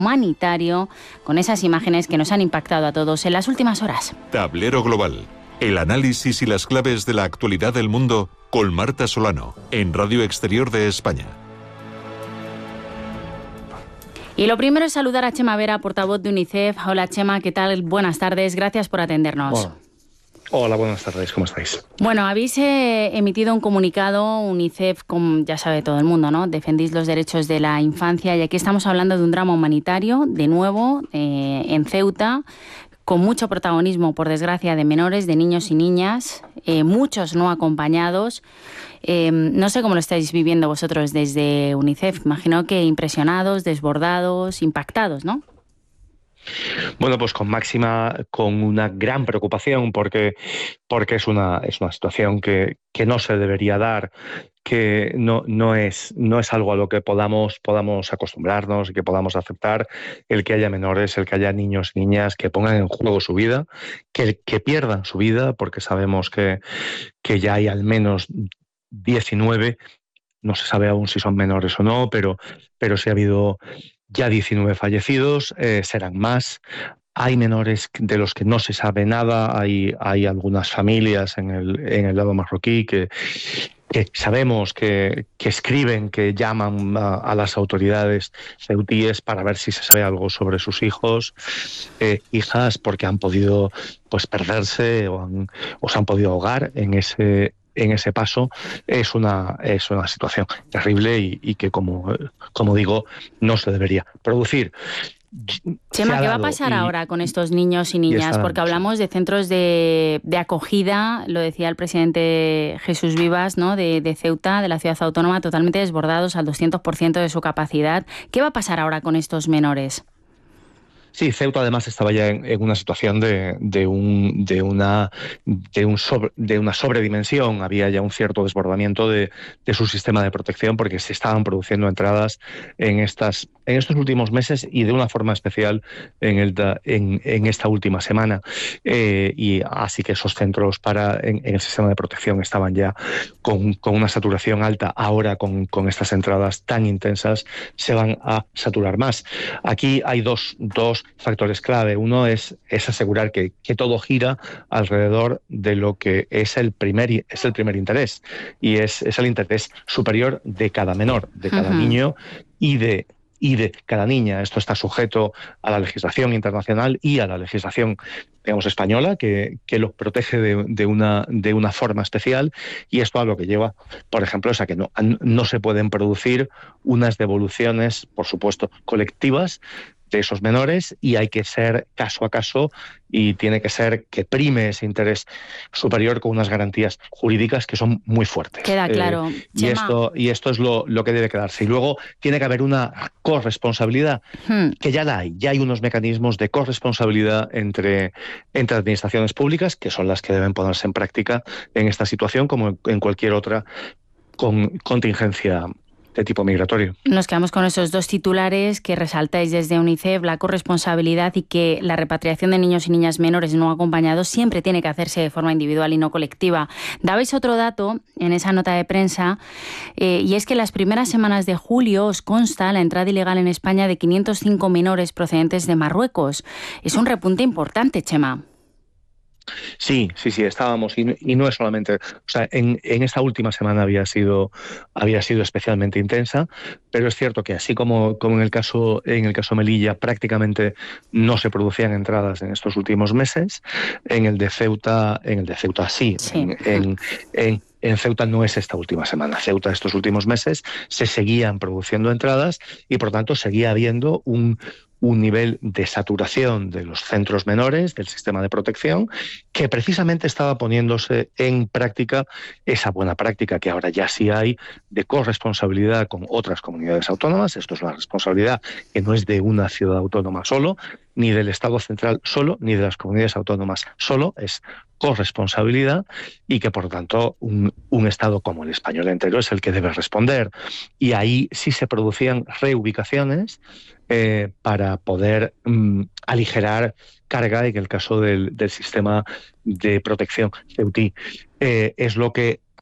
humanitario con esas imágenes que nos han impactado a todos en las últimas horas. Tablero Global. El análisis y las claves de la actualidad del mundo con Marta Solano en Radio Exterior de España. Y lo primero es saludar a Chema Vera, portavoz de UNICEF. Hola Chema, ¿qué tal? Buenas tardes, gracias por atendernos. Hola, buenas tardes, ¿cómo estáis? Bueno, habéis emitido un comunicado, UNICEF, como ya sabe todo el mundo, ¿no? Defendís los derechos de la infancia y aquí estamos hablando de un drama humanitario, de nuevo, en Ceuta, con mucho protagonismo, por desgracia, de menores, de niños y niñas, muchos no acompañados. No sé cómo lo estáis viviendo vosotros desde UNICEF. Imagino que impresionados, desbordados, impactados, ¿no? Bueno, pues con una gran preocupación porque es una situación que no se debería dar, que no es algo a lo que podamos acostumbrarnos y que podamos aceptar, el que haya menores, el que haya niños y niñas que pongan en juego su vida, que pierdan su vida, porque sabemos que ya hay al menos 19, no se sabe aún si son menores o no, pero sí ha habido ya 19 fallecidos, serán más. Hay menores de los que no se sabe nada, hay algunas familias en el lado marroquí que sabemos que escriben, que llaman a las autoridades ceutíes para ver si se sabe algo sobre sus hijos, hijas, porque han podido pues perderse o se han podido ahogar en ese paso. Es una situación terrible y que, como digo, no se debería producir. Chema, ¿qué va a pasar ahora con estos niños y niñas? Porque hablamos de centros de acogida, lo decía el presidente Jesús Vivas, ¿no? de Ceuta, de la ciudad autónoma, totalmente desbordados al 200% de su capacidad. ¿Qué va a pasar ahora con estos menores? Sí, Ceuta además estaba ya en una situación de una sobredimensión. Había ya un cierto desbordamiento de su sistema de protección porque se estaban produciendo entradas en estos últimos meses y de una forma especial en esta última semana. Y así que esos centros en el sistema de protección estaban ya con una saturación alta. Ahora con estas entradas tan intensas se van a saturar más. Aquí hay dos factores clave. Uno es asegurar que todo gira alrededor de lo que es el primer interés, y es el interés superior de cada menor, de cada niño y de cada niña. Esto está sujeto a la legislación internacional y a la legislación, digamos, española, que los protege de una forma especial, y esto a lo que lleva, por ejemplo, es a que no se pueden producir unas devoluciones, por supuesto, colectivas de esos menores, y hay que ser caso a caso y tiene que ser que prime ese interés superior con unas garantías jurídicas que son muy fuertes. Queda claro. Y esto es lo que debe quedarse. Y luego tiene que haber una corresponsabilidad, que ya la hay. Ya hay unos mecanismos de corresponsabilidad entre administraciones públicas, que son las que deben ponerse en práctica en esta situación, como en cualquier otra contingencia de tipo migratorio. Nos quedamos con esos dos titulares que resaltáis desde UNICEF: la corresponsabilidad y que la repatriación de niños y niñas menores no acompañados siempre tiene que hacerse de forma individual y no colectiva. Dabais otro dato en esa nota de prensa, y es que en las primeras semanas de julio os consta la entrada ilegal en España de 505 menores procedentes de Marruecos. Es un repunte importante, Chema. Sí, estábamos, y no es solamente, o sea, en esta última semana había sido especialmente intensa, pero es cierto que así como en el caso Melilla prácticamente no se producían entradas en estos últimos meses, en el de Ceuta sí. En Ceuta no es esta última semana. Ceuta estos últimos meses se seguían produciendo entradas y por tanto seguía habiendo un nivel de saturación de los centros menores, del sistema de protección, que precisamente estaba poniéndose en práctica esa buena práctica que ahora ya sí hay de corresponsabilidad con otras comunidades autónomas. Esto es una responsabilidad que no es de una ciudad autónoma solo, ni del Estado central solo, ni de las comunidades autónomas solo, es corresponsabilidad, y que por tanto un Estado como el español entero es el que debe responder. Y ahí sí se producían reubicaciones para poder aligerar carga en el caso del sistema de protección ceutí. Es lo que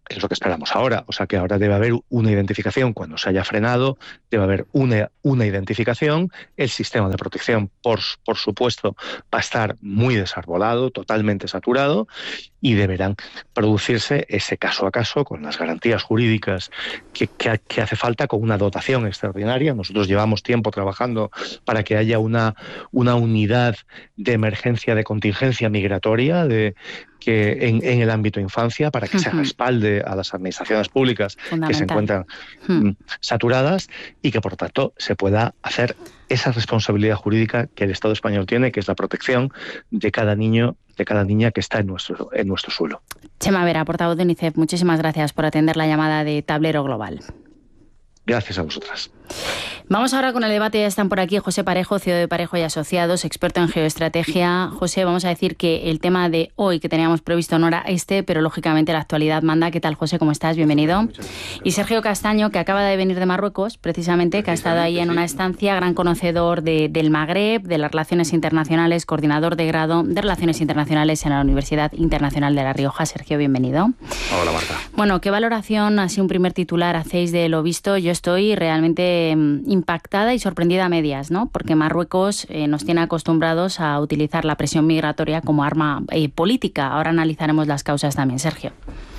es lo que esperamos ahora. O sea que ahora debe haber una identificación cuando se haya frenado, debe haber una identificación. El sistema de protección, por supuesto, va a estar muy desarbolado, totalmente saturado, y deberán producirse ese caso a caso con las garantías jurídicas que hace falta, con una dotación extraordinaria. Nosotros llevamos tiempo trabajando para que haya una unidad de emergencia, de contingencia migratoria que en el ámbito infancia, para que se respalde a las administraciones públicas que se encuentran saturadas, y que por tanto se pueda hacer esa responsabilidad jurídica que el Estado español tiene, que es la protección de cada niño, de cada niña que está en nuestro suelo. Chema Vera, portavoz de UNICEF, muchísimas gracias por atender la llamada de Tablero Global. Gracias a vosotras. Vamos ahora con el debate. Ya están por aquí José Parejo, CEO de Parejo y Asociados, experto en geoestrategia. José, vamos a decir que el tema de hoy que teníamos previsto no era pero lógicamente la actualidad manda. ¿Qué tal, José? ¿Cómo estás? Bienvenido. Y Sergio Castaño, que acaba de venir de Marruecos, precisamente, que ha estado ahí en una estancia, gran conocedor del Magreb, de las relaciones internacionales, coordinador de grado de Relaciones Internacionales en la Universidad Internacional de La Rioja. Sergio, bienvenido. Hola, Marta. Bueno, ¿qué valoración, así un primer titular, hacéis de lo visto? Yo estoy realmente impactada y sorprendida a medias, ¿no? Porque Marruecos nos tiene acostumbrados a utilizar la presión migratoria como arma política. Ahora analizaremos las causas también, Sergio.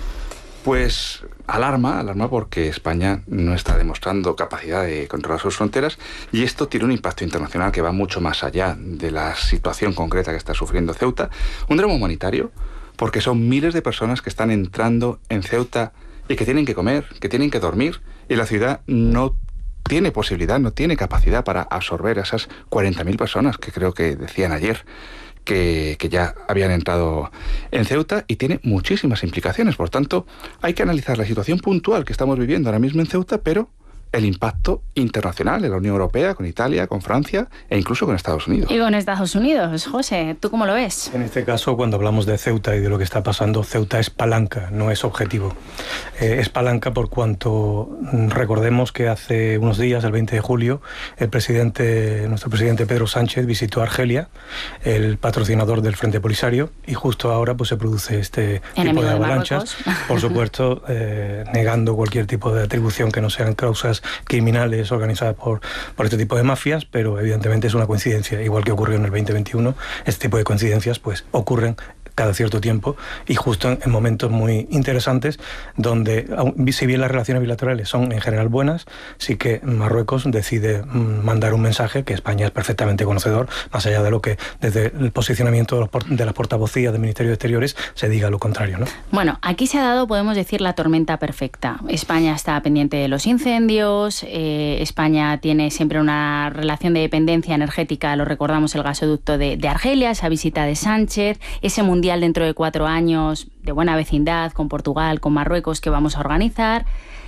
Pues alarma porque España no está demostrando capacidad de controlar sus fronteras, y esto tiene un impacto internacional que va mucho más allá de la situación concreta que está sufriendo Ceuta. Un drama humanitario, porque son miles de personas que están entrando en Ceuta y que tienen que comer, que tienen que dormir, y la ciudad no tiene posibilidad, no tiene capacidad para absorber a esas 40.000 personas que creo que decían ayer que ya habían entrado en Ceuta, y tiene muchísimas implicaciones. Por tanto, hay que analizar la situación puntual que estamos viviendo ahora mismo en Ceuta, pero el impacto internacional en la Unión Europea, con Italia, con Francia e incluso con Estados Unidos. Y con Estados Unidos. José, ¿tú cómo lo ves? En este caso, cuando hablamos de Ceuta y de lo que está pasando, Ceuta es palanca, no es objetivo. Es palanca por cuanto recordemos que hace unos días, el 20 de julio, nuestro presidente Pedro Sánchez visitó Argelia, el patrocinador del Frente Polisario, y justo ahora pues se produce este tipo de avalanchas. Por supuesto, negando cualquier tipo de atribución que no sean causas criminales organizadas por este tipo de mafias, pero evidentemente es una coincidencia, igual que ocurrió en el 2021. Este tipo de coincidencias pues ocurren cada cierto tiempo, y justo en momentos muy interesantes donde, si bien las relaciones bilaterales son en general buenas, sí que Marruecos decide mandar un mensaje que España es perfectamente conocedor, más allá de lo que desde el posicionamiento de las portavocías del Ministerio de Exteriores se diga lo contrario, ¿no? Bueno, aquí se ha dado, podemos decir, la tormenta perfecta. España está pendiente de los incendios, España tiene siempre una relación de dependencia energética, lo recordamos, el gasoducto de Argelia, esa visita de Sánchez, ese mundial dentro de 4 años de buena vecindad con Portugal, con Marruecos, que vamos a organizar.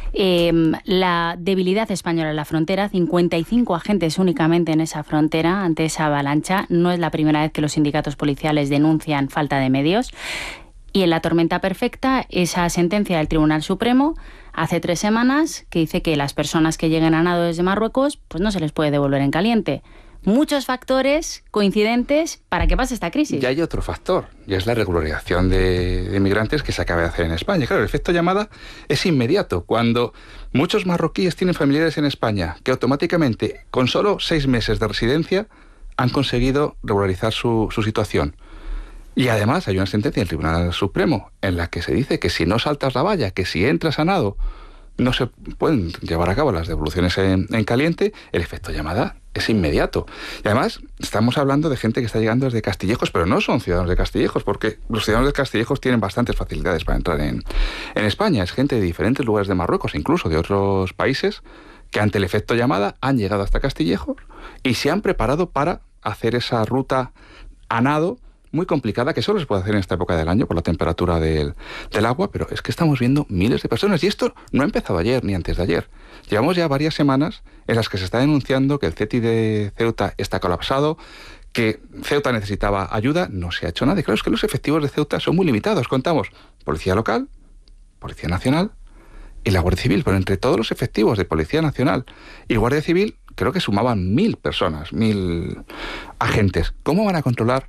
La debilidad española en la frontera, 55 agentes únicamente en esa frontera ante esa avalancha. No es la primera vez que los sindicatos policiales denuncian falta de medios. Y en la tormenta perfecta, esa sentencia del Tribunal Supremo hace 3 semanas que dice que las personas que lleguen a nado desde Marruecos pues no se les puede devolver en caliente. Muchos factores coincidentes para que pase esta crisis. Y hay otro factor, y es la regularización de migrantes que se acaba de hacer en España. Claro, el efecto llamada es inmediato. Cuando muchos marroquíes tienen familiares en España que automáticamente, con solo 6 meses de residencia, han conseguido regularizar su situación. Y además hay una sentencia del Tribunal Supremo en la que se dice que si no saltas la valla, que si entras a nado, no se pueden llevar a cabo las devoluciones en caliente. El efecto llamada es inmediato. Y además estamos hablando de gente que está llegando desde Castillejos, pero no son ciudadanos de Castillejos, porque los ciudadanos de Castillejos tienen bastantes facilidades para entrar en España. Es gente de diferentes lugares de Marruecos, incluso de otros países, que ante el efecto llamada han llegado hasta Castillejos y se han preparado para hacer esa ruta a nado, muy complicada, que solo se puede hacer en esta época del año por la temperatura del agua, pero es que estamos viendo miles de personas, y esto no ha empezado ayer ni antes de ayer. Llevamos ya varias semanas en las que se está denunciando que el CETI de Ceuta está colapsado, que Ceuta necesitaba ayuda, no se ha hecho nada. Y claro, es que los efectivos de Ceuta son muy limitados. Contamos Policía Local, Policía Nacional y la Guardia Civil, pero entre todos los efectivos de Policía Nacional y Guardia Civil, creo que sumaban 1.000 personas, 1.000 agentes. ¿Cómo van a controlar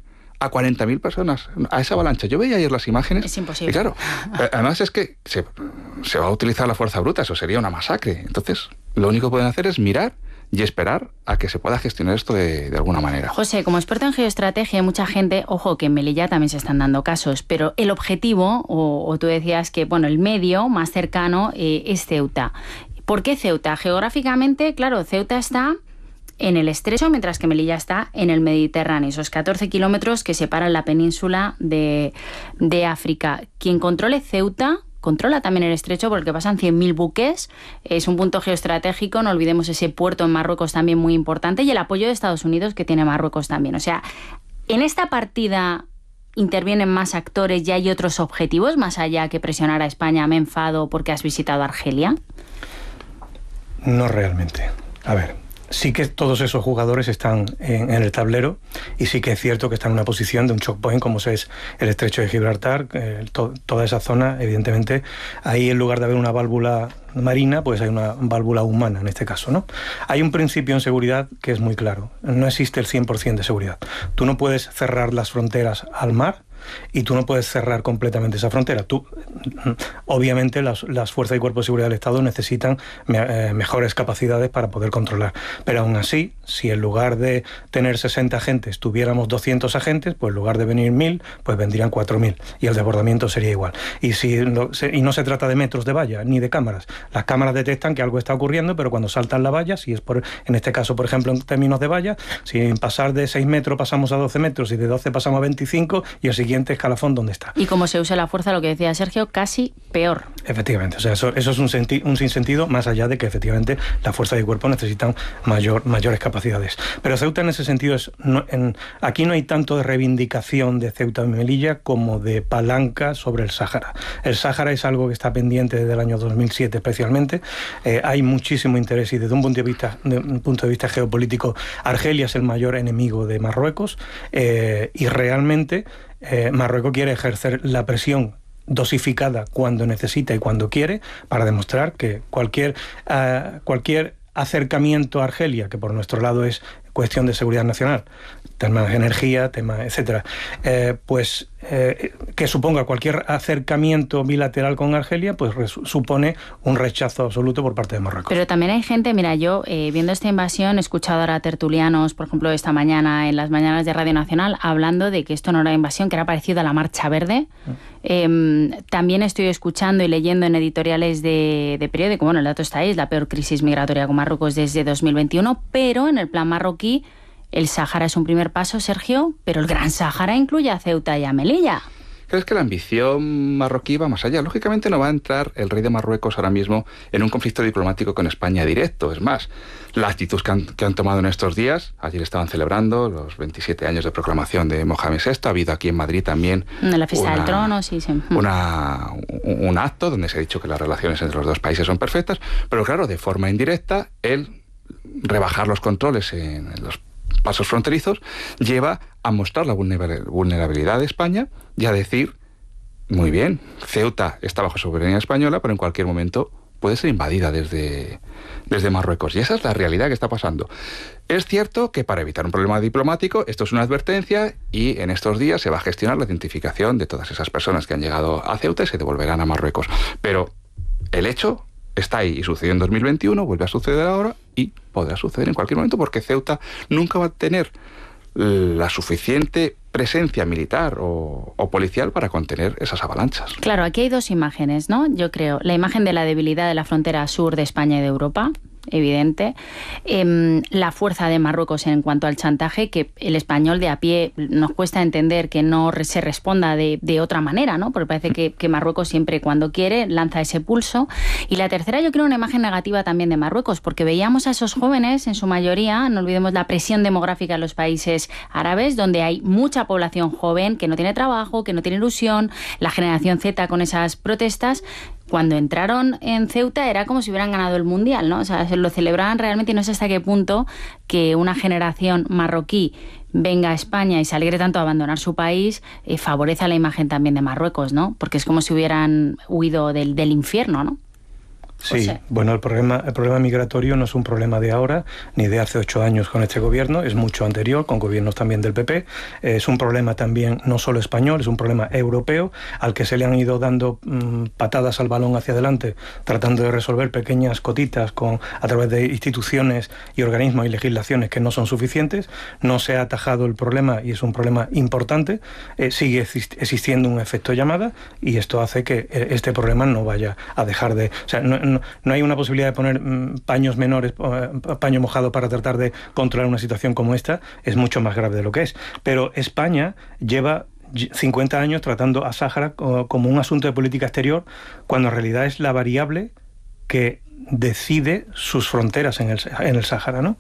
a 40.000 personas a esa avalancha. Yo veía ayer las imágenes. Es imposible. Y claro, además es que se va a utilizar la fuerza bruta, eso sería una masacre. Entonces, lo único que pueden hacer es mirar y esperar a que se pueda gestionar esto de alguna manera. José, como experto en geoestrategia, hay mucha gente, ojo, que en Melilla también se están dando casos, pero el objetivo, o tú decías que, bueno, el medio más cercano es Ceuta. ¿Por qué Ceuta? Geográficamente, claro, Ceuta está en el estrecho, mientras que Melilla está en el Mediterráneo, esos 14 kilómetros que separan la península de África. Quien controle Ceuta controla también el estrecho porque pasan 100.000 buques, es un punto geoestratégico, no olvidemos ese puerto en Marruecos también muy importante y el apoyo de Estados Unidos que tiene Marruecos también. O sea, en esta partida intervienen más actores y hay otros objetivos más allá que presionar a España, me enfado porque has visitado Argelia. No realmente. A ver, sí que todos esos jugadores están en el tablero y sí que es cierto que están en una posición de un choke point como es el estrecho de Gibraltar, toda esa zona, evidentemente, ahí en lugar de haber una válvula marina, pues hay una válvula humana en este caso, ¿no? Hay un principio en seguridad que es muy claro, no existe el 100% de seguridad. Tú no puedes cerrar las fronteras al mar y tú no puedes cerrar completamente esa frontera. Obviamente las fuerzas y cuerpos de seguridad del Estado necesitan mejores capacidades para poder controlar, pero aún así, si en lugar de tener 60 agentes tuviéramos 200 agentes, pues en lugar de venir 1.000, pues vendrían 4.000 y el desbordamiento sería igual. Y no se trata de metros de valla ni de cámaras. Las cámaras detectan que algo está ocurriendo, pero cuando saltan la valla, si es en este caso, por ejemplo, en términos de valla, si en pasar de 6 metros pasamos a 12 metros y de 12 pasamos a 25 y el siguiente escalafón, ¿dónde está? Y como se usa la fuerza, lo que decía Sergio, casi peor. Efectivamente, o sea, eso es un sinsentido, más allá de que efectivamente las fuerzas de cuerpo necesitan mayores capacidades. Pero Ceuta en ese sentido aquí no hay tanto de reivindicación de Ceuta y Melilla como de palanca sobre el Sáhara. El Sáhara es algo que está pendiente desde el año 2007 especialmente. Hay muchísimo interés y desde un punto de vista geopolítico, Argelia es el mayor enemigo de Marruecos y realmente Marruecos quiere ejercer la presión dosificada cuando necesita y cuando quiere para demostrar que cualquier acercamiento a Argelia, que por nuestro lado es cuestión de seguridad nacional, temas de energía, temas, etcétera, que suponga cualquier acercamiento bilateral con Argelia, pues supone un rechazo absoluto por parte de Marruecos. Pero también hay gente, mira, yo viendo esta invasión he escuchado ahora a tertulianos, por ejemplo, esta mañana en las mañanas de Radio Nacional, hablando de que esto no era invasión, que era parecido a la Marcha Verde. También estoy escuchando y leyendo en editoriales de periódico, bueno, el dato está ahí, es la peor crisis migratoria con Marruecos desde 2021, pero en el plan marroquí el Sáhara es un primer paso, Sergio, pero el Gran Sáhara incluye a Ceuta y a Melilla. ¿Crees que la ambición marroquí va más allá? Lógicamente no va a entrar el rey de Marruecos ahora mismo en un conflicto diplomático con España directo. Es más, la actitud que han tomado en estos días, ayer estaban celebrando los 27 años de proclamación de Mohamed VI, ha habido aquí en Madrid también la fiesta del trono, sí. Un acto donde se ha dicho que las relaciones entre los dos países son perfectas, pero claro, de forma indirecta, el rebajar los controles en los pasos fronterizos lleva a mostrar la vulnerabilidad de España y a decir, muy bien, Ceuta está bajo soberanía española, pero en cualquier momento puede ser invadida desde Marruecos. Y esa es la realidad que está pasando. Es cierto que para evitar un problema diplomático, esto es una advertencia y en estos días se va a gestionar la identificación de todas esas personas que han llegado a Ceuta y se devolverán a Marruecos. Pero el hecho está ahí y sucedió en 2021, vuelve a suceder ahora y podrá suceder en cualquier momento porque Ceuta nunca va a tener la suficiente presencia militar o policial para contener esas avalanchas. Claro, aquí hay dos imágenes, ¿no? Yo creo, la imagen de la debilidad de la frontera sur de España y de Europa, evidente, la fuerza de Marruecos en cuanto al chantaje, que el español de a pie nos cuesta entender que no se responda de otra manera, ¿no? Porque parece que Marruecos siempre cuando quiere lanza ese pulso. Y la tercera, yo creo, una imagen negativa también de Marruecos, porque veíamos a esos jóvenes, en su mayoría, no olvidemos la presión demográfica en los países árabes, donde hay mucha población joven que no tiene trabajo, que no tiene ilusión, la generación Z con esas protestas. Cuando entraron en Ceuta era como si hubieran ganado el Mundial, ¿no? O sea, lo celebraban realmente y no sé hasta qué punto que una generación marroquí venga a España y se alegre tanto a abandonar su país, favorece a la imagen también de Marruecos, ¿no? Porque es como si hubieran huido del infierno, ¿no? Sí, bueno, el problema migratorio no es un problema de ahora, ni de hace 8 años con este gobierno, es mucho anterior, con gobiernos también del PP. Es un problema también no solo español, es un problema europeo, al que se le han ido dando patadas al balón hacia adelante, tratando de resolver pequeñas cotitas a través de instituciones y organismos y legislaciones que no son suficientes. No se ha atajado el problema y es un problema importante. Sigue existiendo un efecto llamada y esto hace que este problema no vaya a dejar de... O sea, no hay una posibilidad de poner paños menores, paño mojado para tratar de controlar una situación como esta. Es mucho más grave de lo que es. Pero España lleva 50 años tratando a Sáhara como un asunto de política exterior, cuando en realidad es la variable que decide sus fronteras en el Sáhara, ¿no?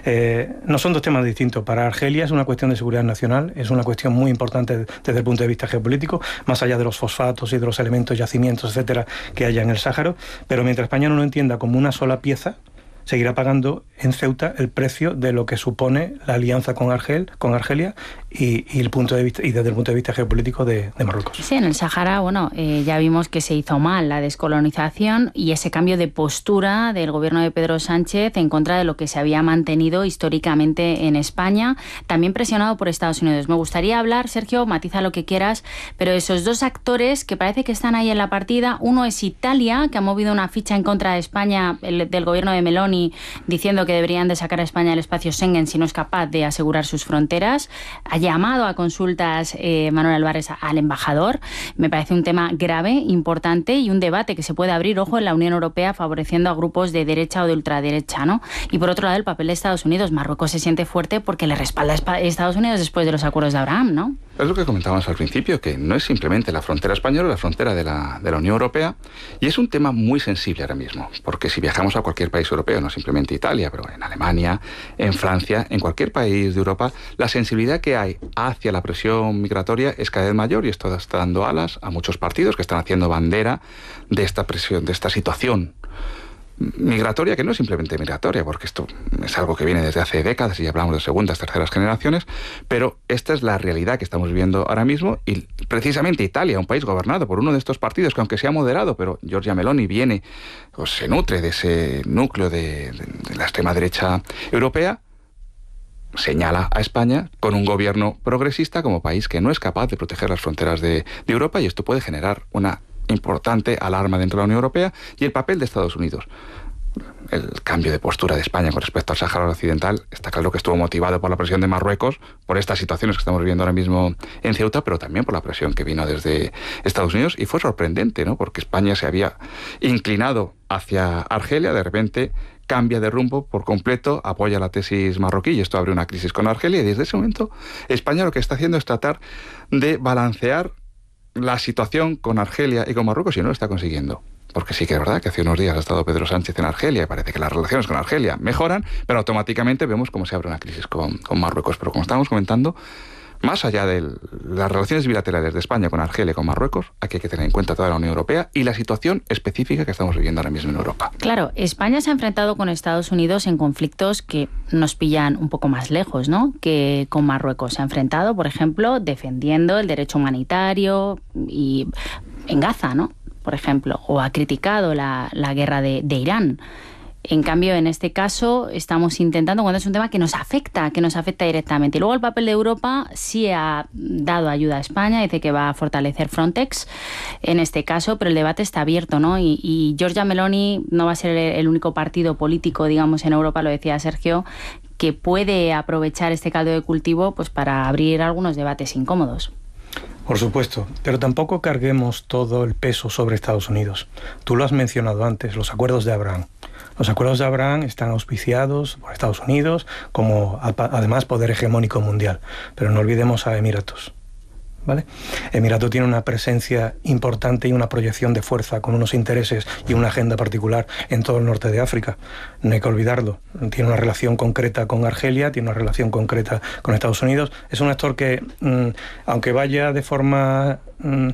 No son dos temas distintos. Para Argelia es una cuestión de seguridad nacional, es una cuestión muy importante desde el punto de vista geopolítico, más allá de los fosfatos y de los elementos, yacimientos, etcétera, que haya en el Sáhara. Pero mientras España no lo entienda como una sola pieza, seguirá pagando en Ceuta el precio de lo que supone la alianza con Argelia y el punto de vista, y desde el punto de vista geopolítico de Marruecos. Sí, en el Sáhara, bueno, ya vimos que se hizo mal la descolonización y ese cambio de postura del gobierno de Pedro Sánchez en contra de lo que se había mantenido históricamente en España, también presionado por Estados Unidos. Me gustaría hablar, Sergio, matiza lo que quieras, pero esos dos actores que parece que están ahí en la partida, uno es Italia, que ha movido una ficha en contra de España, del gobierno de Meloni, diciendo que deberían de sacar a España del espacio Schengen si no es capaz de asegurar sus fronteras. Ha llamado a consultas Manuel Álvarez al embajador. Me parece un tema grave, importante y un debate que se puede abrir, ojo, en la Unión Europea, favoreciendo a grupos de derecha o de ultraderecha, ¿no? Y por otro lado, el papel de Estados Unidos. Marruecos se siente fuerte porque le respalda a Estados Unidos después de los acuerdos de Abraham, ¿no? Es lo que comentábamos al principio, que no es simplemente la frontera española, la frontera de la Unión Europea, y es un tema muy sensible ahora mismo, porque si viajamos a cualquier país europeo, no simplemente Italia, pero en Alemania, en Francia, en cualquier país de Europa, la sensibilidad que hay hacia la presión migratoria es cada vez mayor, y esto está dando alas a muchos partidos que están haciendo bandera de esta presión, de esta situación migratoria, que no es simplemente migratoria, porque esto es algo que viene desde hace décadas y ya hablamos de segundas, terceras generaciones, pero esta es la realidad que estamos viviendo ahora mismo, y precisamente Italia, un país gobernado por uno de estos partidos que, aunque sea moderado, pero Giorgia Meloni viene, o se nutre de ese núcleo de la extrema derecha europea, señala a España con un gobierno progresista como país que no es capaz de proteger las fronteras de Europa, y esto puede generar una importante alarma dentro de la Unión Europea. Y el papel de Estados Unidos, el cambio de postura de España con respecto al Sáhara Occidental, está claro que estuvo motivado por la presión de Marruecos, por estas situaciones que estamos viviendo ahora mismo en Ceuta, pero también por la presión que vino desde Estados Unidos, y fue sorprendente, ¿no? Porque España se había inclinado hacia Argelia, de repente cambia de rumbo por completo, apoya la tesis marroquí, y esto abre una crisis con Argelia, y desde ese momento España lo que está haciendo es tratar de balancear la situación con Argelia y con Marruecos, y no lo está consiguiendo. Porque sí que es verdad que hace unos días ha estado Pedro Sánchez en Argelia y parece que las relaciones con Argelia mejoran, pero automáticamente vemos cómo se abre una crisis con Marruecos. Pero como estábamos comentando, más allá de las relaciones bilaterales de España con Argelia y con Marruecos, aquí hay que tener en cuenta toda la Unión Europea y la situación específica que estamos viviendo ahora mismo en Europa. Claro, España se ha enfrentado con Estados Unidos en conflictos que nos pillan un poco más lejos, ¿no?, que con Marruecos. Se ha enfrentado, por ejemplo, defendiendo el derecho humanitario y en Gaza, ¿no?, por ejemplo, o ha criticado la guerra de Irán. En cambio, en este caso, estamos intentando, cuando es un tema que nos afecta directamente. Y luego el papel de Europa sí ha dado ayuda a España, dice que va a fortalecer Frontex en este caso, pero el debate está abierto, ¿no? Y Giorgia Meloni no va a ser el único partido político, digamos, en Europa, lo decía Sergio, que puede aprovechar este caldo de cultivo pues para abrir algunos debates incómodos. Por supuesto, pero tampoco carguemos todo el peso sobre Estados Unidos. Tú lo has mencionado antes, los acuerdos de Abraham. Los acuerdos de Abraham están auspiciados por Estados Unidos como, además, poder hegemónico mundial. Pero no olvidemos a Emiratos, ¿vale? Emiratos tiene una presencia importante y una proyección de fuerza con unos intereses y una agenda particular en todo el norte de África. No hay que olvidarlo. Tiene una relación concreta con Argelia, tiene una relación concreta con Estados Unidos. Es un actor que, aunque vaya de forma... no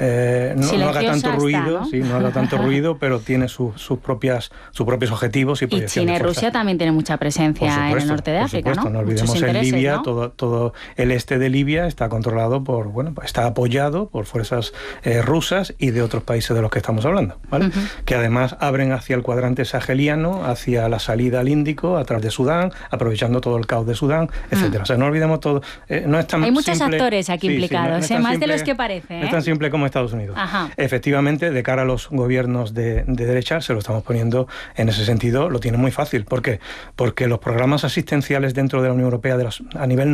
haga tanto ruido, ¿no? Sí, no haga tanto ruido, pero tiene sus propios objetivos y proyección. Y China y Rusia también tienen mucha presencia en el norte de África, ¿no? No olvidemos en Libia, ¿no? Todo el este de Libia está controlado por bueno, pues está apoyado por fuerzas rusas y de otros países de los que estamos hablando, ¿vale? Que además abren hacia el cuadrante saheliano, hacia la salida al Índico, a través de Sudán, aprovechando todo el caos de Sudán, etcétera. O sea, no olvidemos todo. No es tan Hay muchos simple, actores aquí implicados, no más simple, de los que parece. No es tan simple como Estados Unidos. Ajá. Efectivamente, de cara a los gobiernos de derecha, se lo estamos poniendo en ese sentido, lo tienen muy fácil. ¿Por qué? Porque los programas asistenciales dentro de la Unión Europea a nivel